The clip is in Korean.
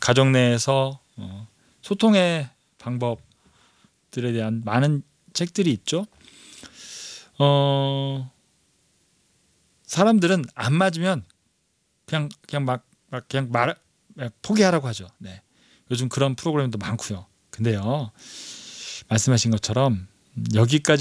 가정 내에서 소통의 방법들에 대한 많은 책들이 있죠. 사람들은 안 맞으면 그냥 포기하라고 하죠. 네. 요즘 그런 프로그램도 많고요. 근데요, 말씀하신 것처럼 여기까지